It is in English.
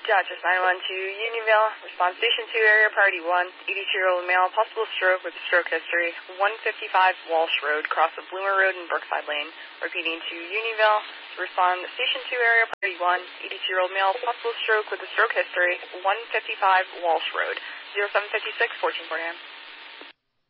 Dodgers 912 Unionville, response station 2 area, priority 1, 82-year-old male, possible stroke with stroke history, 155 Walsh Road, cross of Bloomer Road and Brookside Lane. Repeating to Unionville, respond station 2 area, priority 1, 82-year-old male, possible stroke with a stroke history, 155 Walsh Road, 0756 1440.